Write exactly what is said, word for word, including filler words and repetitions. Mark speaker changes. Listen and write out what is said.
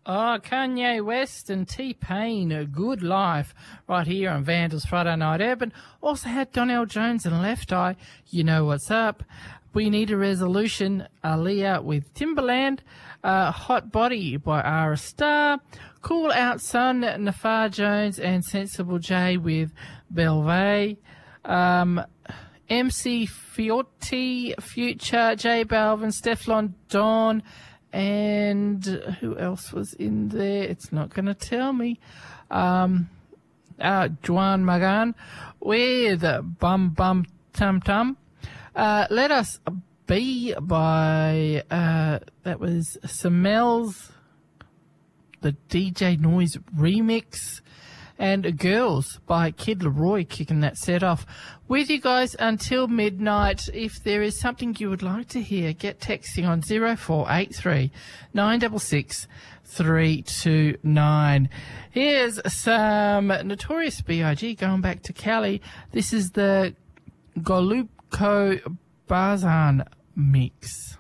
Speaker 1: Oh, Kanye West and T-Pain, A Good Life, right here on Vandals Friday Night Urban. Also had Donnell Jones and Left Eye, You Know What's Up. We Need a Resolution, Aaliyah with Timberland. Uh, Hot Body by Ara Star. Cool Out Sun, Nafar Jones and Sensible J with Belvay. Um, M C Fiotti, Future, J Balvin, Stefflon Don, and who else was in there? It's not going to tell me. Um, uh, Juan Magan with Bum Bum Tum Tum. Uh, Let Us Be by, uh, that was Samels, the D J Noise remix. And Girls by Kid Laroi kicking that set off. With you guys until midnight. If there is something you would like to hear, get texting on zero four eight three nine six six three two nine. Here's some Notorious B I G going back to Cali. This is the Golubko Bazan mix.